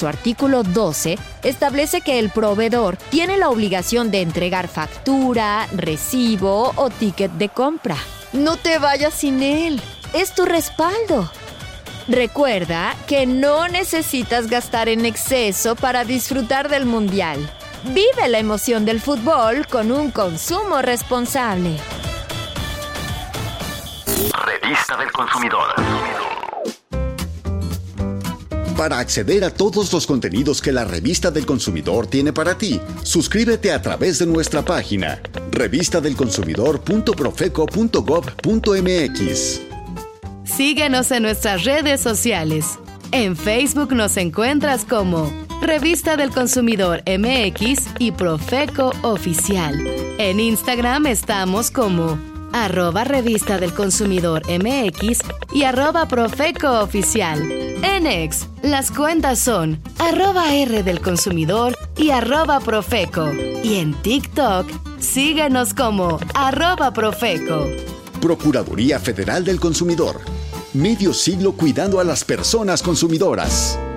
Su artículo 12 establece que el proveedor tiene la obligación de entregar factura, recibo o ticket de compra. No te vayas sin él. Es tu respaldo. Recuerda que no necesitas gastar en exceso para disfrutar del Mundial. Vive la emoción del fútbol con un consumo responsable. Revista del Consumidor. Para acceder a todos los contenidos que la Revista del Consumidor tiene para ti, suscríbete a través de nuestra página revistadelconsumidor.profeco.gov.mx. Síguenos en nuestras redes sociales. En Facebook nos encuentras como Revista del Consumidor MX y Profeco Oficial. En Instagram estamos como @Revista del Consumidor MX y @Profeco Oficial. En X, las cuentas son @R del Consumidor y @Profeco. Y en TikTok, síguenos como @Profeco. Procuraduría Federal del Consumidor. Medio siglo cuidando a las personas consumidoras.